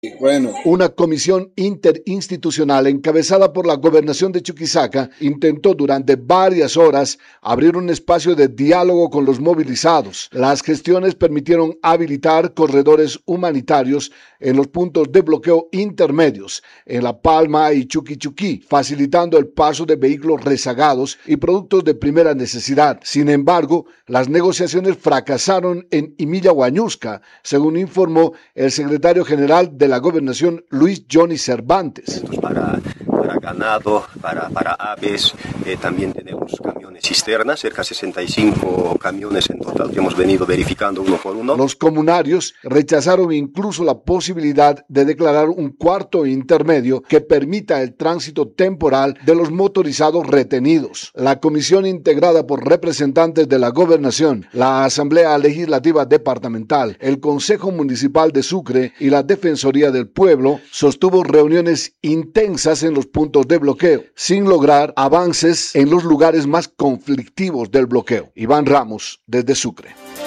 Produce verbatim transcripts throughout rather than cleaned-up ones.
Bueno, una comisión interinstitucional encabezada por la gobernación de Chuquisaca intentó durante varias horas abrir un espacio de diálogo con los movilizados. Las gestiones permitieron habilitar corredores humanitarios en los puntos de bloqueo intermedios, en La Palma y Chuquichuquí, facilitando el paso de vehículos rezagados y productos de primera necesidad. Sin embargo, las negociaciones fracasaron en Imilla Huañusca, según informó el secretario general de la gobernación, Luis Johnny Cervantes. Para, para ganado, para, para aves, eh, también tenemos camiones cisternas, cerca de sesenta y cinco camiones en total que hemos venido verificando uno por uno. Los comunarios rechazaron incluso la posibilidad de declarar un cuarto intermedio que permita el tránsito temporal de los motorizados retenidos. La comisión, integrada por representantes de la gobernación, la Asamblea Legislativa Departamental, el Consejo Municipal de Sucre y la Defensoría del Pueblo, sostuvo reuniones intensas en los puntos de bloqueo, sin lograr avances en los lugares más conflictivos del bloqueo. Iván Ramos, desde Sucre.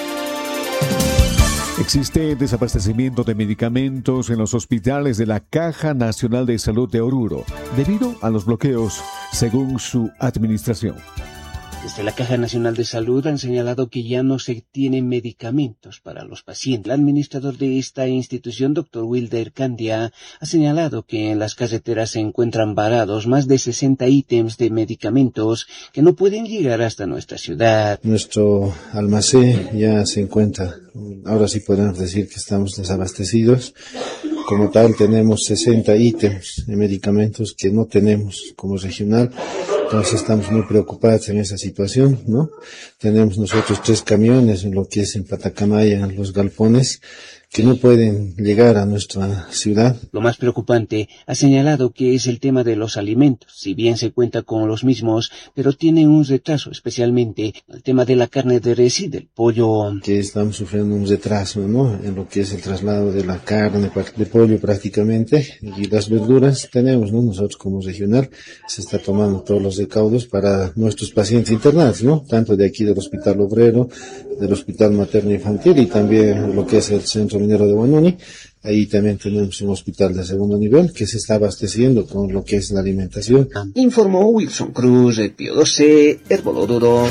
Existe desabastecimiento de medicamentos en los hospitales de la Caja Nacional de Salud de Oruro, debido a los bloqueos, según su administración. Desde la Caja Nacional de Salud han señalado que ya no se tienen medicamentos para los pacientes. El administrador de esta institución, doctor Wilder Candia, ha señalado que en las carreteras se encuentran varados más de sesenta ítems de medicamentos que no pueden llegar hasta nuestra ciudad. Nuestro almacén ya se encuentra, ahora sí podemos decir que estamos desabastecidos. Como tal, tenemos sesenta ítems de medicamentos que no tenemos como regional. Entonces estamos muy preocupados en esa situación, ¿no? Tenemos nosotros tres camiones en lo que es en Patacamaya, los galpones, que no pueden llegar a nuestra ciudad. Lo más preocupante, ha señalado que es el tema de los alimentos. Si bien se cuenta con los mismos, pero tienen un retraso, especialmente el tema de la carne de res y del pollo. Que estamos sufriendo un retraso, ¿no? En lo que es el traslado de la carne, de pollo prácticamente, y las verduras tenemos, ¿no? Nosotros como regional se está tomando todos los recaudos para nuestros pacientes internados, ¿no? Tanto de aquí del Hospital Obrero, del Hospital Materno Infantil y también lo que es el Centro Minero de Guanuni. Ahí también tenemos un hospital de segundo nivel que se está abasteciendo con lo que es la alimentación. Informó Wilson Cruz, de Pío doce, Herboloduro.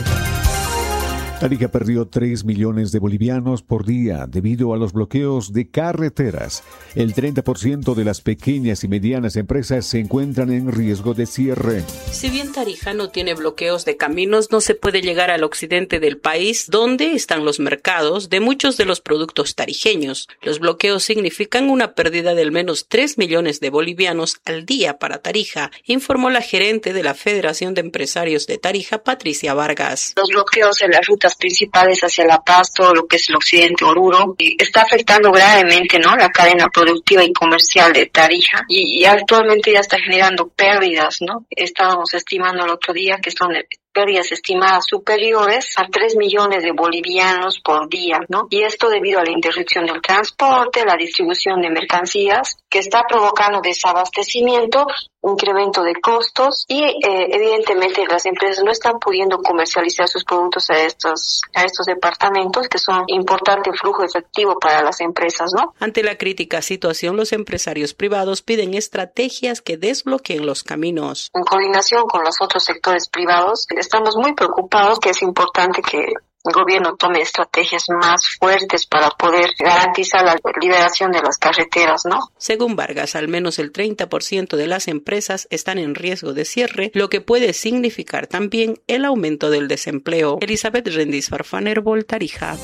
Tarija perdió tres millones de bolivianos por día debido a los bloqueos de carreteras. El treinta por ciento de las pequeñas y medianas empresas se encuentran en riesgo de cierre. Si bien Tarija no tiene bloqueos de caminos, no se puede llegar al occidente del país, donde están los mercados de muchos de los productos tarijeños. Los bloqueos significan una pérdida de al menos tres millones de bolivianos al día para Tarija, informó la gerente de la Federación de Empresarios de Tarija, Patricia Vargas. Los bloqueos en las rutas principales hacia La Paz, todo lo que es el occidente Oruro, y está afectando gravemente, ¿no?, la cadena productiva y comercial de Tarija, y, y actualmente ya está generando pérdidas, ¿no? Estábamos estimando el otro día que son pérdidas estimadas superiores a tres millones de bolivianos por día, ¿no? Y esto debido a la interrupción del transporte, la distribución de mercancías, que está provocando desabastecimiento, incremento de costos y eh, evidentemente las empresas no están pudiendo comercializar sus productos a estos a estos departamentos, que son importante flujo efectivo para las empresas, ¿no? Ante la crítica situación, los empresarios privados piden estrategias que desbloqueen los caminos. En coordinación con los otros sectores privados, estamos muy preocupados, que es importante que el gobierno tome estrategias más fuertes para poder garantizar la liberación de las carreteras, ¿no? Según Vargas, al menos el treinta por ciento de las empresas están en riesgo de cierre, lo que puede significar también el aumento del desempleo. Elizabeth Rendiz Farfán, Herbol, Tarija.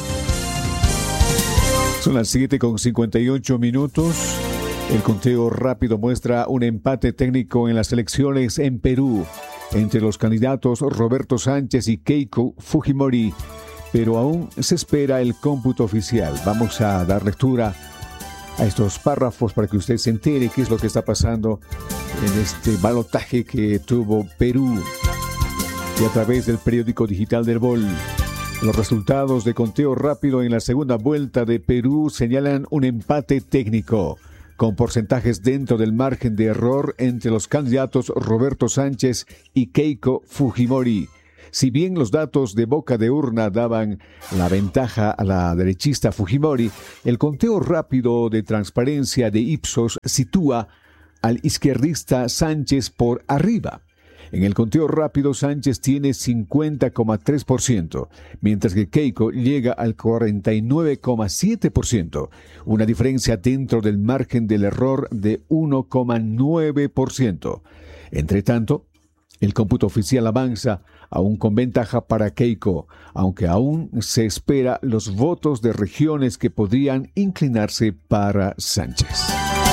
Son las siete con cincuenta y ocho minutos. El conteo rápido muestra un empate técnico en las elecciones en Perú entre los candidatos Roberto Sánchez y Keiko Fujimori, pero aún se espera el cómputo oficial. Vamos a dar lectura a estos párrafos para que usted se entere qué es lo que está pasando en este balotaje que tuvo Perú. Y a través del periódico digital del Herbol, los resultados de conteo rápido en la segunda vuelta de Perú señalan un empate técnico, con porcentajes dentro del margen de error entre los candidatos Roberto Sánchez y Keiko Fujimori. Si bien los datos de boca de urna daban la ventaja a la derechista Fujimori, el conteo rápido de transparencia de Ipsos sitúa al izquierdista Sánchez por arriba. En el conteo rápido, Sánchez tiene cincuenta coma tres por ciento, mientras que Keiko llega al cuarenta y nueve coma siete por ciento, una diferencia dentro del margen del error de uno coma nueve por ciento. Entre tanto, el cómputo oficial avanza, aún con ventaja para Keiko, aunque aún se espera los votos de regiones que podrían inclinarse para Sánchez.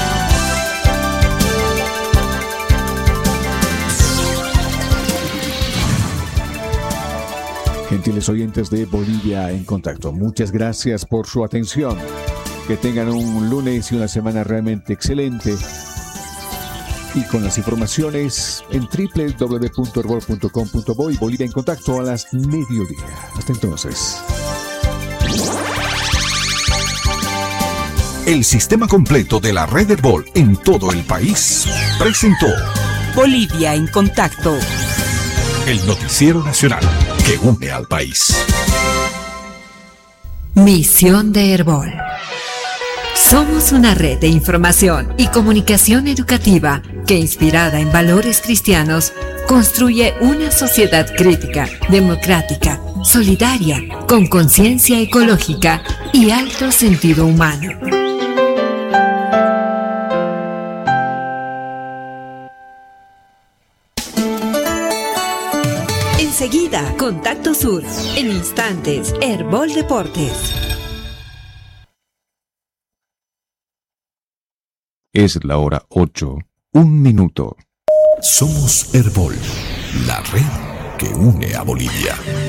Gentiles oyentes de Bolivia en Contacto, muchas gracias por su atención. Que tengan un lunes y una semana realmente excelente. Y con las informaciones en doble u doble u doble u punto herbol punto com punto bo y Bolivia en Contacto a las mediodía. Hasta entonces. El sistema completo de la red Herbol en todo el país presentó Bolivia en Contacto, el noticiero nacional que une al país. Misión de Herbol. Somos una red de información y comunicación educativa que, inspirada en valores cristianos, construye una sociedad crítica, democrática, solidaria, con conciencia ecológica y alto sentido humano. Enseguida, Contacto Sur. En instantes, Herbol Deportes. Es la hora ocho, un minuto. Somos Herbol, la red que une a Bolivia.